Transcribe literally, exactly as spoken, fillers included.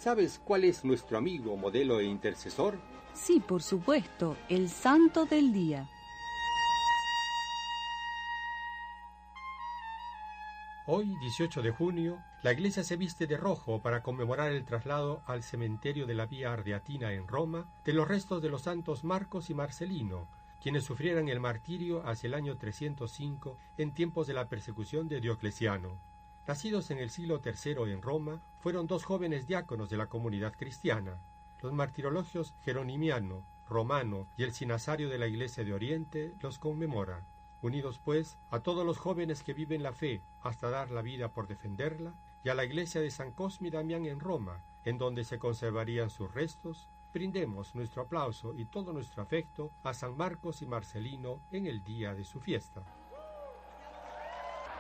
¿Sabes cuál es nuestro amigo, modelo e intercesor? Sí, por supuesto, el santo del día. Hoy, dieciocho de junio, la iglesia se viste de rojo para conmemorar el traslado al cementerio de la Vía Ardeatina en Roma de los restos de los santos Marcos y Marcelino, quienes sufrieran el martirio hacia el año trescientos cinco en tiempos de la persecución de Diocleciano. Nacidos en el siglo tercero en Roma, fueron dos jóvenes diáconos de la comunidad cristiana. Los martirologios jeronimiano, romano y el sinasario de la Iglesia de Oriente los conmemoran. Unidos, pues, a todos los jóvenes que viven la fe hasta dar la vida por defenderla, y a la iglesia de San Cosme y Damián en Roma, en donde se conservarían sus restos, brindemos nuestro aplauso y todo nuestro afecto a San Marcos y Marcelino en el día de su fiesta.